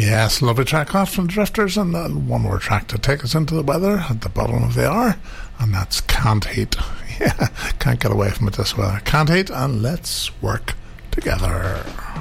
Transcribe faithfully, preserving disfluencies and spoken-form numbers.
Yes, lovely track off from Drifters, and then one more track to take us into the weather at the bottom of the hour, and that's Can't Hate. Yeah, can't get away from it this weather. Can't Hate, and let's work together.